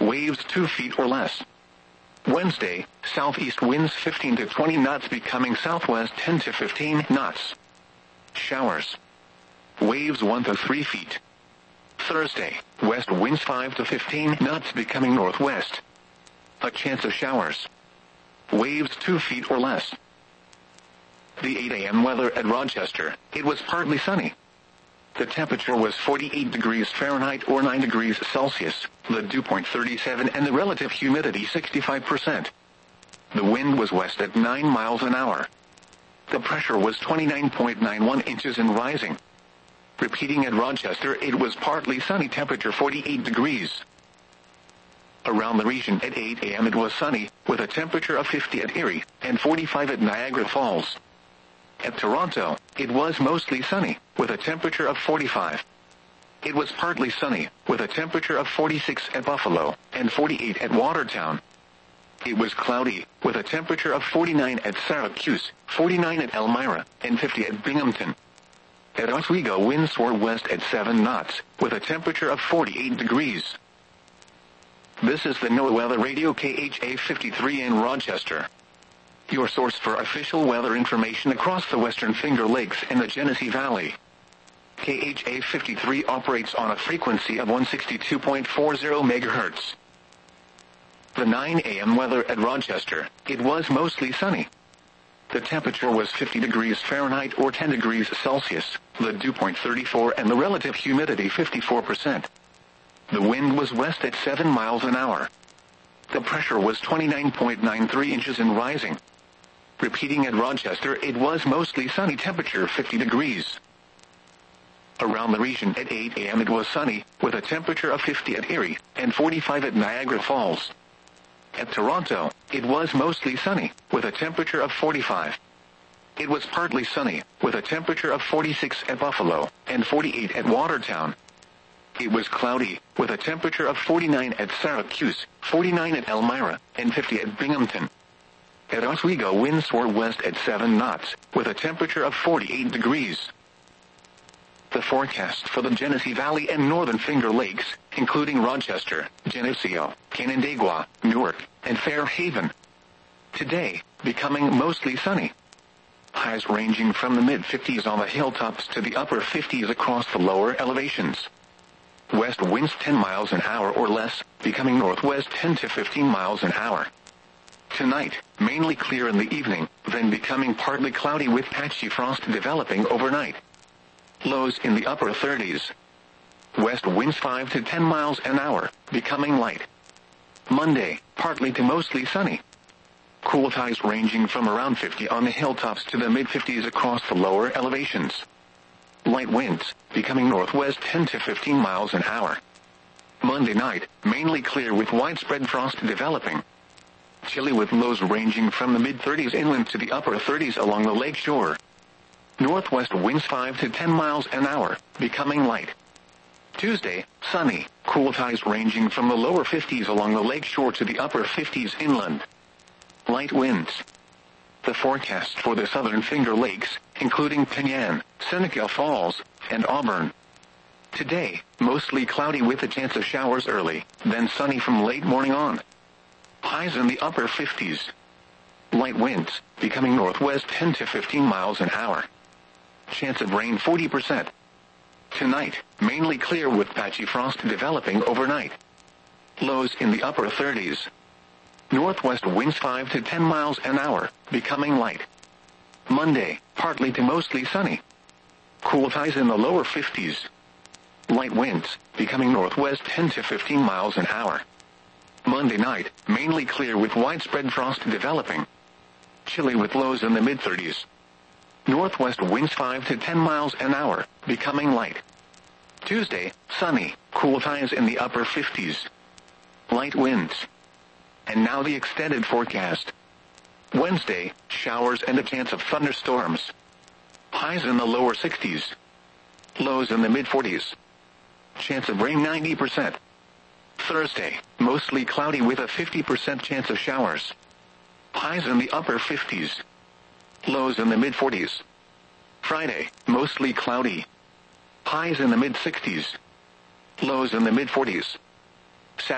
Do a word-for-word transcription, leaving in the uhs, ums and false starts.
waves two feet or less. Wednesday, southeast winds fifteen to twenty knots becoming southwest ten to fifteen knots. Showers. Waves one to three feet. Thursday, west winds five to fifteen knots becoming northwest. A chance of showers. Waves two feet or less. The eight a.m. weather at Rochester. It was partly sunny. The temperature was forty-eight degrees Fahrenheit or nine degrees Celsius, the dew point thirty-seven and the relative humidity sixty-five percent. The wind was west at nine miles an hour. The pressure was twenty-nine point nine one inches and rising. Repeating at Rochester, it was partly sunny, temperature forty-eight degrees. Around the region at eight a.m. it was sunny, with a temperature of fifty at Erie, and forty-five at Niagara Falls. At Toronto, it was mostly sunny, with a temperature of forty-five. It was partly sunny, with a temperature of forty-six at Buffalo, and forty-eight at Watertown. It was cloudy, with a temperature of forty-nine at Syracuse, forty-nine at Elmira, and fifty at Binghamton. At Oswego, winds were west at seven knots, with a temperature of forty-eight degrees. This is the NOAA Weather Radio K H A fifty-three in Rochester, your source for official weather information across the Western Finger Lakes and the Genesee Valley. K H A fifty-three operates on a frequency of one sixty-two point four zero megahertz. The nine a.m. weather at Rochester. It was mostly sunny. The temperature was fifty degrees Fahrenheit or ten degrees Celsius, the dew point thirty-four and the relative humidity fifty-four percent. The wind was west at seven miles an hour. The pressure was twenty-nine point nine three inches and rising. Repeating at Rochester, it was mostly sunny, temperature fifty degrees. Around the region at eight a.m. it was sunny, with a temperature of fifty at Erie, and forty-five at Niagara Falls. At Toronto, it was mostly sunny, with a temperature of forty-five. It was partly sunny, with a temperature of forty-six at Buffalo, and forty-eight at Watertown. It was cloudy, with a temperature of forty-nine at Syracuse, forty-nine at Elmira, and fifty at Binghamton. At Oswego, winds were west at seven knots, with a temperature of forty-eight degrees. The forecast for the Genesee Valley and Northern Finger Lakes, including Rochester, Geneseo, Canandaigua, Newark, and Fairhaven. Today, becoming mostly sunny. Highs ranging from the mid-fifties on the hilltops to the upper fifties across the lower elevations. West winds ten miles an hour or less, becoming northwest ten to fifteen miles an hour. Tonight, mainly clear in the evening, then becoming partly cloudy with patchy frost developing overnight. Lows in the upper thirties. West winds five to ten miles an hour, becoming light. Monday, partly to mostly sunny. Cool highs ranging from around fifty on the hilltops to the mid-fifties across the lower elevations. Light winds, becoming northwest ten to fifteen miles an hour. Monday night, mainly clear with widespread frost developing. Chilly with lows ranging from the mid-thirties inland to the upper thirties along the lake shore. Northwest winds five to ten miles an hour, becoming light. Tuesday, sunny, cool highs ranging from the lower fifties along the lake shore to the upper fifties inland. Light winds. The forecast for the Southern Finger Lakes, including Penyan, Seneca Falls, and Auburn. Today, mostly cloudy with a chance of showers early, then sunny from late morning on. Highs in the upper fifties. Light winds, becoming northwest ten to fifteen miles an hour. Chance of rain forty percent. Tonight, mainly clear with patchy frost developing overnight. Lows in the upper thirties. Northwest winds five to ten miles an hour, becoming light. Monday, partly to mostly sunny. Cool highs in the lower fifties. Light winds, becoming northwest ten to fifteen miles an hour. Monday night, mainly clear with widespread frost developing. Chilly with lows in the mid-thirties. Northwest winds five to ten miles an hour, becoming light. Tuesday, sunny, cool highs in the upper fifties. Light winds. And now the extended forecast. Wednesday, showers and a chance of thunderstorms. Highs in the lower sixties. Lows in the mid-forties. Chance of rain ninety percent. Thursday, mostly cloudy with a fifty percent chance of showers. Highs in the upper fifties. Lows in the mid-forties. Friday, mostly cloudy. Highs in the mid-sixties. Lows in the mid-forties.